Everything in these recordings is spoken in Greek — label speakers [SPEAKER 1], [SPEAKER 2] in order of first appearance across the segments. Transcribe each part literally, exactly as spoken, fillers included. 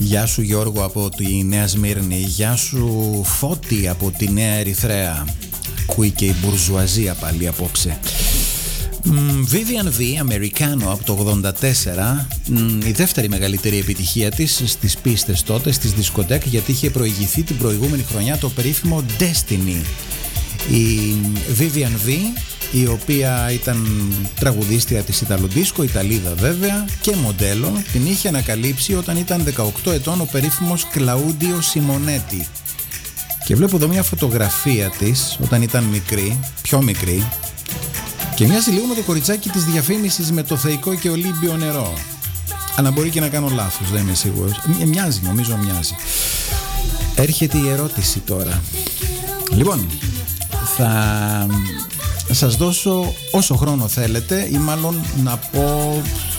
[SPEAKER 1] Γεια σου Γιώργο από τη Νέα Σμύρνη. Γεια σου Φώτη από τη Νέα Ερυθρέα. Ακούει και η μπουρζουαζία πάλι απόψε. Vivian V, Αμερικάνο από το ογδόντα τέσσερα, η δεύτερη μεγαλύτερη επιτυχία της στις πίστες τότε, στις δισκοτέκ, γιατί είχε προηγηθεί την προηγούμενη χρονιά το περίφημο Destiny. Η Vivian V, η οποία ήταν τραγουδίστρια της Ιταλοντίσκο, Ιταλίδα βέβαια, και μοντέλο, την είχε ανακαλύψει όταν ήταν δεκαοκτώ ετών ο περίφημος Κλαούντιο Σιμονέτη. Και βλέπω εδώ μια φωτογραφία της όταν ήταν μικρή, πιο μικρή, και μοιάζει λίγο με το κοριτσάκι της διαφήμισης με το θεϊκό και ολύμπιο νερό. Αλλά μπορεί και να κάνω λάθος, δεν είμαι σίγουρος. Μοιάζει, νομίζω μοιάζει. Έρχεται η ερώτηση τώρα. Λοιπόν, θα σας δώσω όσο χρόνο θέλετε, ή μάλλον να πω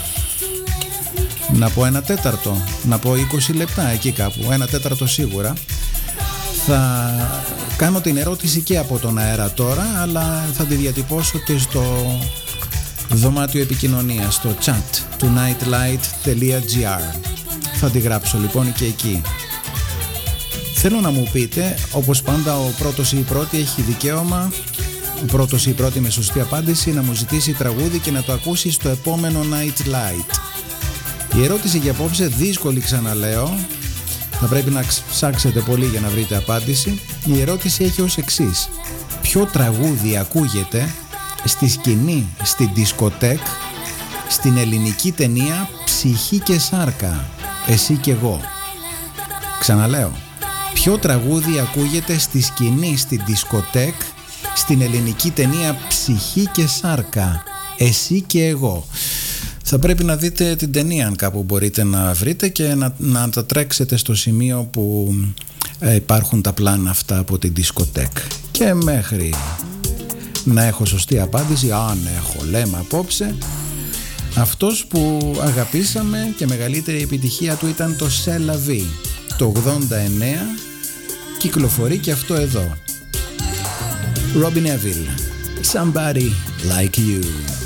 [SPEAKER 1] να πω ένα τέταρτο, να πω είκοσι λεπτά, εκεί κάπου, ένα τέταρτο σίγουρα. Θα κάνω την ερώτηση και από τον αέρα τώρα, αλλά θα τη διατυπώσω και στο δωμάτιο επικοινωνίας, στο chat του nightlight τελεία gr. Θα τη γράψω λοιπόν και εκεί. Θέλω να μου πείτε, όπως πάντα, ο πρώτος ή η πρώτη έχει δικαίωμα, ο πρώτος ή η πρώτη με σωστή απάντηση, να μου ζητήσει τραγούδι και να το ακούσει στο επόμενο nightlight. Η ερώτηση για απόψε, δύσκολη ξαναλέω, θα πρέπει να ψάξετε πολύ για να βρείτε απάντηση. Η ερώτηση έχει ως εξής: ποιο τραγούδι ακούγεται στη σκηνή, στην δισκοτέκ, στην ελληνική ταινία Ψυχή και Σάρκα, εσύ και εγώ? Ξαναλέω, ποιο τραγούδι ακούγεται στη σκηνή, στην δισκοτέκ, στην ελληνική ταινία Ψυχή και Σάρκα, εσύ και εγώ? Θα πρέπει να δείτε την ταινία αν κάπου μπορείτε να βρείτε και να, να τα τρέξετε στο σημείο που ε, υπάρχουν τα πλάνα αυτά από την δισκοτέκ. Και μέχρι να έχω σωστή απάντηση, αν έχω, λέμε απόψε, αυτός που αγαπήσαμε και μεγαλύτερη επιτυχία του ήταν το C'est la vie. Το ογδόντα εννέα κυκλοφορεί και αυτό εδώ. Robin Neville, Somebody Like You.